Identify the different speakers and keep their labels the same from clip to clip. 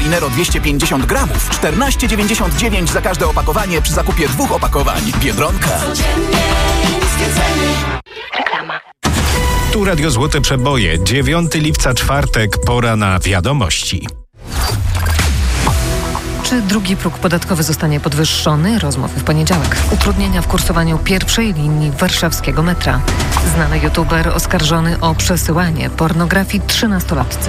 Speaker 1: Marinero 250 gramów, 14,99 za każde opakowanie przy zakupie 2 opakowań. Biedronka.
Speaker 2: Reklama.
Speaker 3: Tu Radio Złote Przeboje. 9 lipca, czwartek, pora na wiadomości.
Speaker 4: Czy drugi próg podatkowy zostanie podwyższony? Rozmowy w poniedziałek. Utrudnienia w kursowaniu pierwszej linii warszawskiego metra. Znany youtuber oskarżony o przesyłanie pornografii 13-latce.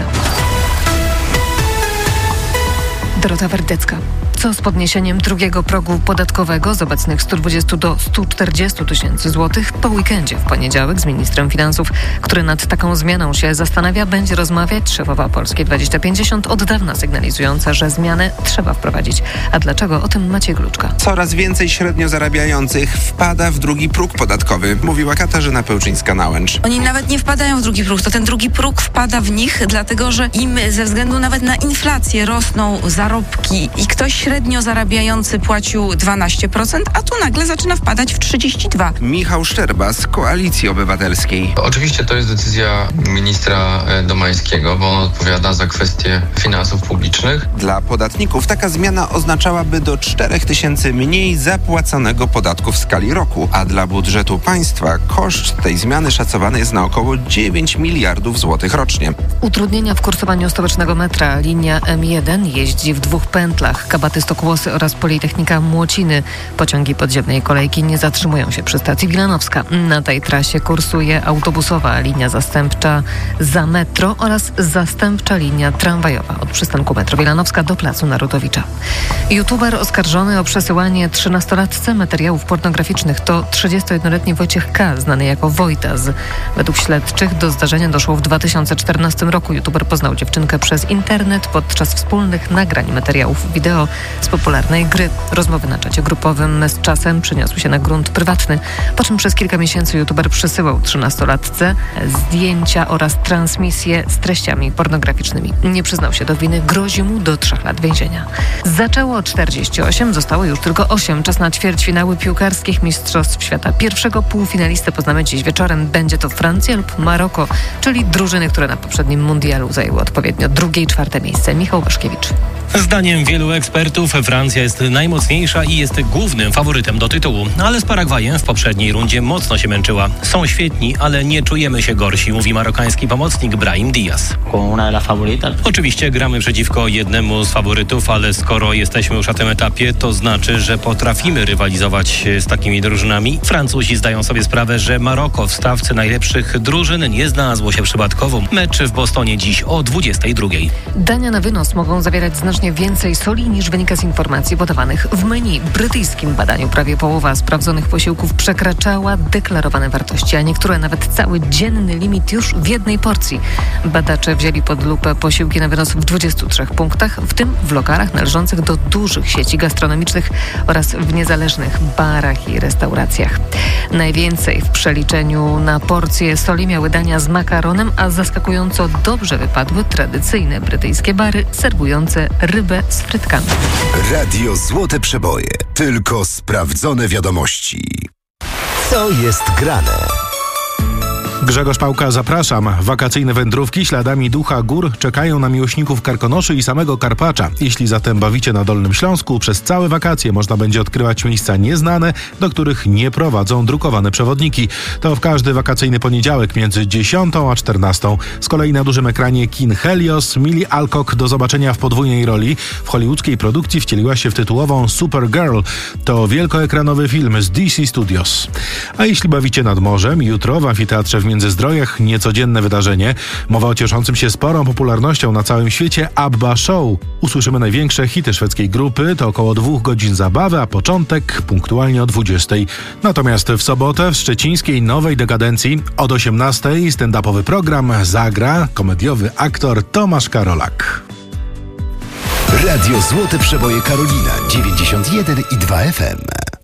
Speaker 4: Dorota Werdecka. Co z podniesieniem drugiego progu podatkowego z obecnych 120 do 140 tysięcy złotych? Po weekendzie w poniedziałek z ministrem finansów, który nad taką zmianą się zastanawia, będzie rozmawiać szefowa Polskie 2050, od dawna sygnalizująca, że zmianę trzeba wprowadzić. A dlaczego? O tym Maciej Gluczka.
Speaker 5: Coraz więcej średnio zarabiających wpada w drugi próg podatkowy, mówiła Katarzyna Pełczyńska-Nałęcz.
Speaker 6: Oni nawet nie wpadają w drugi próg, to ten drugi próg wpada w nich, dlatego że im ze względu nawet na inflację rosną zarobki i ktoś średnio zarabiający płacił 12%, a tu nagle zaczyna wpadać w 32%.
Speaker 5: Michał Szczerba z Koalicji Obywatelskiej.
Speaker 7: Oczywiście to jest decyzja ministra Domańskiego, bo on odpowiada za kwestie finansów publicznych.
Speaker 5: Dla podatników taka zmiana oznaczałaby do 4 tysięcy mniej zapłaconego podatku w skali roku, a dla budżetu państwa koszt tej zmiany szacowany jest na około 9 miliardów złotych rocznie.
Speaker 4: Utrudnienia w kursowaniu stołecznego metra. Linia M1 jeździ w 2 pętlach. Kabaty Stokłosy oraz Politechnika Młociny. Pociągi podziemnej kolejki nie zatrzymują się przy stacji Wilanowska. Na tej trasie kursuje autobusowa linia zastępcza za metro oraz zastępcza linia tramwajowa od przystanku metro Wilanowska do Placu Narutowicza. YouTuber oskarżony o przesyłanie 13-latce materiałów pornograficznych to 31-letni Wojciech K., znany jako Wojtas. Według śledczych do zdarzenia doszło w 2014 roku. YouTuber poznał dziewczynkę przez internet podczas wspólnych nagrań materiałów wideo z popularnej gry. Rozmowy na czacie grupowym z czasem przeniosły się na grunt prywatny, po czym przez kilka miesięcy YouTuber przesyłał 13-latce zdjęcia oraz transmisje z treściami pornograficznymi. Nie przyznał się do winy, grozi mu do 3 lat więzienia. Zaczęło 48, zostało już tylko 8. Czas na ćwierćfinały piłkarskich Mistrzostw Świata. Pierwszego półfinalistę poznamy dziś wieczorem. Będzie to Francja lub Maroko, czyli drużyny, które na poprzednim mundialu zajęły odpowiednio 2. i 4. miejsce. Michał Waszkiewicz.
Speaker 8: Zdaniem wielu ekspertów Francja jest najmocniejsza i jest głównym faworytem do tytułu. Ale z Paragwajem w poprzedniej rundzie mocno się męczyła. Są świetni, ale nie czujemy się gorsi, mówi marokański pomocnik Brahim Diaz. Oczywiście gramy przeciwko jednemu z faworytów, ale skoro jesteśmy już na tym etapie, to znaczy, że potrafimy rywalizować z takimi drużynami. Francuzi zdają sobie sprawę, że Maroko w stawce najlepszych drużyn nie znalazło się przypadkowo. Mecz w Bostonie dziś o 22:00.
Speaker 4: Dania na wynos mogą zawierać znacznie więcej soli niż wynika z informacji podawanych w menu. W brytyjskim badaniu prawie połowa sprawdzonych posiłków przekraczała deklarowane wartości, a niektóre nawet cały dzienny limit już w jednej porcji. Badacze wzięli pod lupę posiłki na wynos w 23 punktach, w tym w lokalach należących do dużych sieci gastronomicznych oraz w niezależnych barach i restauracjach. Najwięcej w przeliczeniu na porcję soli miały dania z makaronem, a zaskakująco dobrze wypadły tradycyjne brytyjskie bary serwujące rybę z frytkami.
Speaker 9: Radio Złote Przeboje. Tylko sprawdzone wiadomości. Co jest grane?
Speaker 3: Grzegorz Pałka, zapraszam. Wakacyjne wędrówki śladami ducha gór czekają na miłośników Karkonoszy i samego Karpacza. Jeśli zatem bawicie na Dolnym Śląsku, przez całe wakacje można będzie odkrywać miejsca nieznane, do których nie prowadzą drukowane przewodniki. To w każdy wakacyjny poniedziałek między 10 a 14. Z kolei na dużym ekranie kin Helios Millie Alcock do zobaczenia w podwójnej roli. W hollywoodzkiej produkcji wcieliła się w tytułową Supergirl. To wielkoekranowy film z DC Studios. A jeśli bawicie nad morzem, jutro w Amfiteatrze w Międzyzdrojach niecodzienne wydarzenie. Mowa o cieszącym się sporą popularnością na całym świecie ABBA Show. Usłyszymy największe hity szwedzkiej grupy, to około 2 godzin zabawy, a początek punktualnie o 20:00. Natomiast w sobotę w szczecińskiej Nowej Dekadencji od 18:00 stand-upowy program zagra komediowy aktor Tomasz Karolak.
Speaker 9: Radio Złote Przeboje Karolina 91,2 FM.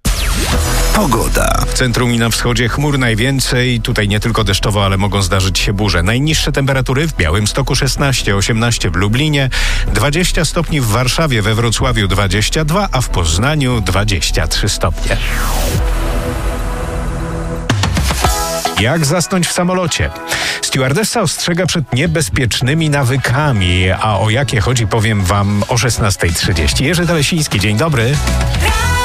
Speaker 9: Pogoda.
Speaker 3: W centrum i na wschodzie chmur najwięcej. Tutaj nie tylko deszczowo, ale mogą zdarzyć się burze. Najniższe temperatury w Białymstoku 16, 18 w Lublinie, 20 stopni w Warszawie, we Wrocławiu 22, a w Poznaniu 23 stopnie.
Speaker 2: Jak zasnąć w samolocie? Stewardessa ostrzega przed niebezpiecznymi nawykami, a o jakie chodzi powiem wam o 16:30. Jerzy Telesiński, dzień dobry.